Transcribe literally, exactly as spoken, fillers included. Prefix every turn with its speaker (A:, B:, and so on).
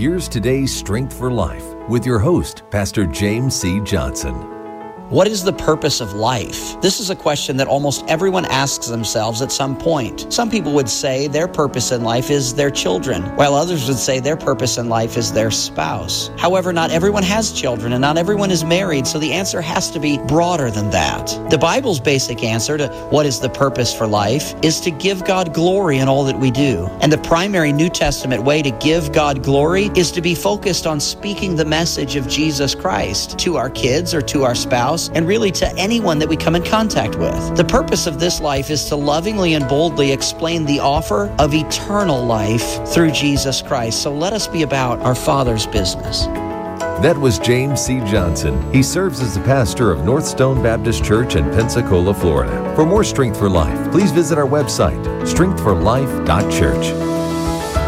A: Here's today's Strength for Life with your host, Pastor James C. Johnson.
B: What is the purpose of life? This is a question that almost everyone asks themselves at some point. Some people would say their purpose in life is their children, while others would say their purpose in life is their spouse. However, not everyone has children and not everyone is married, so the answer has to be broader than that. The Bible's basic answer to what is the purpose for life is to give God glory in all that we do. And the primary New Testament way to give God glory is to be focused on speaking the message of Jesus Christ to our kids or to our spouse, and really to anyone that we come in contact with. The purpose of this life is to lovingly and boldly explain the offer of eternal life through Jesus Christ. So let us be about our Father's business.
A: That was James C. Johnson. He serves as the pastor of North Stone Baptist Church in Pensacola, Florida. For more Strength for Life, please visit our website, strength for life dot church.